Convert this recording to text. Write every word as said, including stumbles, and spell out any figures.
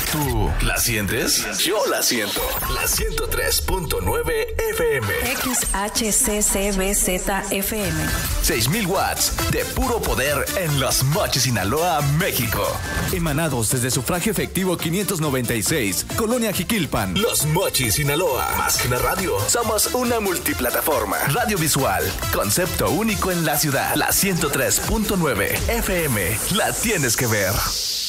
¿Tú la sientes? Yo la siento. La ciento tres punto nueve F M. X H C C B Z F M. seis mil watts de puro poder en Los Mochis, Sinaloa, México. Emanados desde sufragio efectivo quinientos noventa y seis, Colonia Jiquilpan. Los Mochis, Sinaloa. Más que una radio, somos una multiplataforma. Radio visual, concepto único en la ciudad. La ciento tres punto nueve F M. La tienes que ver.